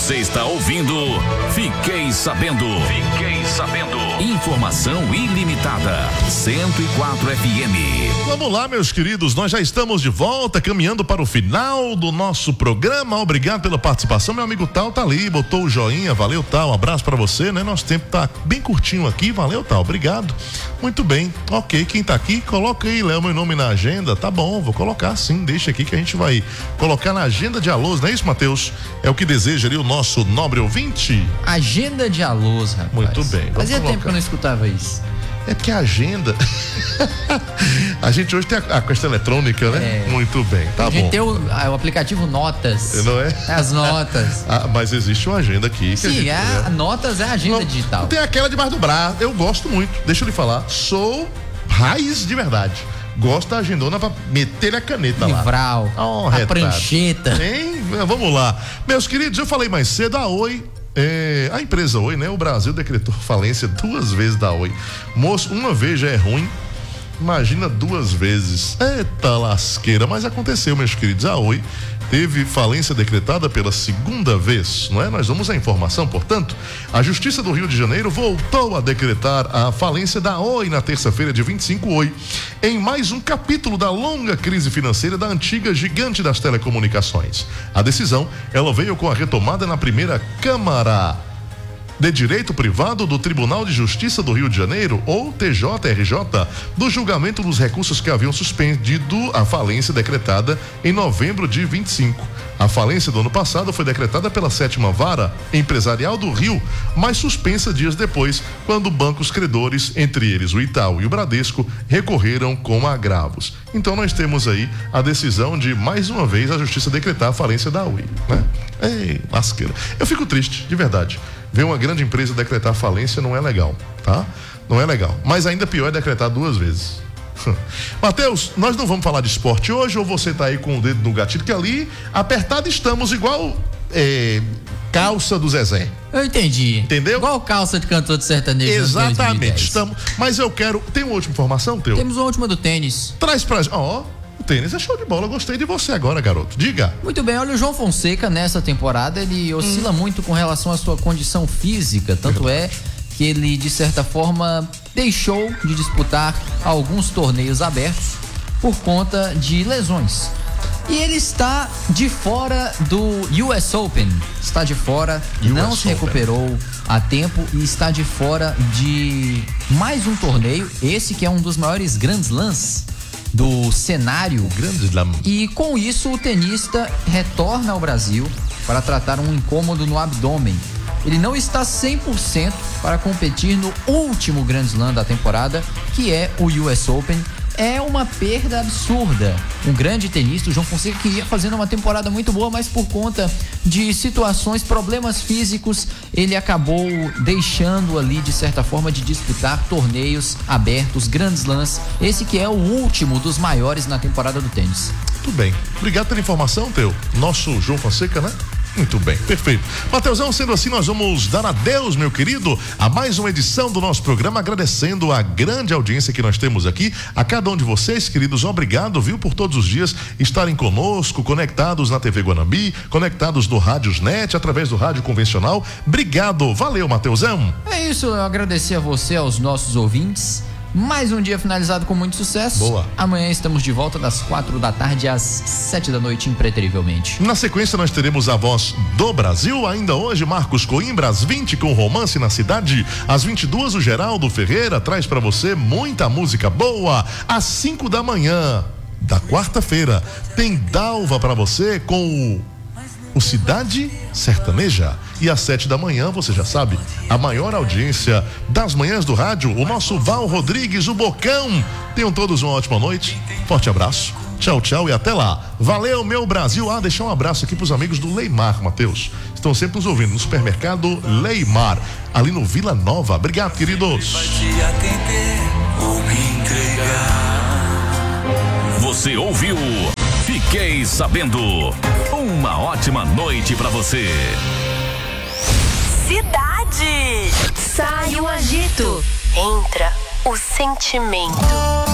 Você está ouvindo Fiquei Sabendo. Fiquei Sabendo. Informação ilimitada. 104 FM. Vamos lá, meus queridos, nós já estamos de volta, caminhando para o final do nosso programa. Obrigado pela participação. Meu amigo Tal tá ali, botou o joinha. Valeu, Tal. Um abraço para você, né? Nosso tempo tá bem curtinho aqui. Valeu, Tal. Obrigado. Muito bem. Ok, quem tá aqui, coloca aí, Léo, meu nome na agenda. Tá bom, vou colocar sim. Deixa aqui que a gente vai colocar na agenda de alôs, não é isso, Matheus? É o que deseja ali o nosso nobre ouvinte? Agenda de alôs, rapaz. Muito bem. Fazia tempo que eu não escutava isso. É que a agenda. A gente hoje tem a questão eletrônica, né? Muito bem, tá bom. A gente tem o aplicativo Notas. Não é? As notas. Mas existe uma agenda aqui. Sim, Notas é a agenda digital. Tem aquela debaixo do braço. Eu gosto muito. Deixa eu lhe falar. Sou raiz de verdade. Gosto da agendona pra meter a caneta Livral, lá. A prancheta. Hein? Vamos lá. Meus queridos, eu falei mais cedo, a Oi. A empresa Oi, né? O Brasil decretou falência 2 vezes da Oi. Moço, uma vez já é ruim, imagina 2 vezes. Eita lasqueira, mas aconteceu, meus queridos. A Oi teve falência decretada pela 2ª vez, não é? Nós vamos à informação, portanto. A Justiça do Rio de Janeiro voltou a decretar a falência da Oi na terça-feira de 25 Oi, em mais um capítulo da longa crise financeira da antiga gigante das telecomunicações. A decisão, ela veio com a retomada na primeira Câmara de Direito Privado do Tribunal de Justiça do Rio de Janeiro, ou TJRJ, do julgamento dos recursos que haviam suspendido a falência decretada em novembro de 25. A falência do ano passado foi decretada pela 7ª Vara Empresarial do Rio, mas suspensa dias depois, quando bancos credores, entre eles o Itaú e o Bradesco, recorreram com agravos. Então nós temos aí a decisão de, mais uma vez, a Justiça decretar a falência da Oi, né? Ei, lasqueira. Eu fico triste, de verdade. Ver uma grande empresa decretar falência não é legal, tá? Não é legal. Mas ainda pior é decretar 2 vezes. Matheus, nós não vamos falar de esporte hoje, ou você tá aí com o dedo no gatilho, que ali apertado estamos igual calça do Zezé. Eu entendi. Entendeu? Igual calça de cantor de sertanejo. Exatamente, estamos. Mas eu quero. Tem uma última informação, Teu? Temos uma última do tênis. Traz pra gente. O tênis é show de bola. Eu gostei de você agora, garoto. Diga. Muito bem, olha, o João Fonseca nessa temporada ele oscila muito com relação à sua condição física, tanto é que ele de certa forma deixou de disputar alguns torneios abertos por conta de lesões. E ele está de fora do US Open, está de fora, não se recuperou a tempo e está de fora de mais um torneio, esse que é um dos maiores Grand Slams do cenário. Grand Slam. E com isso o tenista retorna ao Brasil para tratar um incômodo no abdômen. Ele não está 100% para competir no último Grand Slam da temporada, que é o US Open. É uma perda absurda. Um grande tenista, o João Fonseca, que ia fazendo uma temporada muito boa, mas por conta de situações, problemas físicos, ele acabou deixando ali, de certa forma, de disputar torneios abertos, Grand Slams, esse que é o último dos maiores na temporada do tênis. Muito bem. Obrigado pela informação, Teu. Nosso João Fonseca, né? Muito bem, perfeito. Mateusão, sendo assim, nós vamos dar adeus, meu querido, a mais uma edição do nosso programa, agradecendo a grande audiência que nós temos aqui, a cada um de vocês, queridos, obrigado, viu, por todos os dias estarem conosco, conectados na TV Guanambi, conectados no Rádios Net, através do rádio convencional. Obrigado, valeu, Mateusão. É isso, eu agradecer a você, aos nossos ouvintes. Mais um dia finalizado com muito sucesso. Boa. Amanhã estamos de volta das 4 da tarde às 7 da noite, impreterivelmente. Na sequência nós teremos a Voz do Brasil. Ainda hoje, Marcos Coimbra, às 20 com Romance na Cidade. Às 22, o Geraldo Ferreira traz pra você muita música boa. Às 5 da manhã da quarta-feira tem Dalva pra você com o Cidade Sertaneja. E às 7 da manhã, você já sabe, a maior audiência das manhãs do rádio, o nosso Val Rodrigues, o Bocão. Tenham todos uma ótima noite. Forte abraço. Tchau, tchau e até lá. Valeu, meu Brasil. Deixar um abraço aqui pros amigos do Leimar, Matheus. Estão sempre nos ouvindo no supermercado Leimar, ali no Vila Nova. Obrigado, queridos. Você ouviu? Fiquei Sabendo. Uma ótima noite pra você. Cidade. Sai o agito. Entra o sentimento.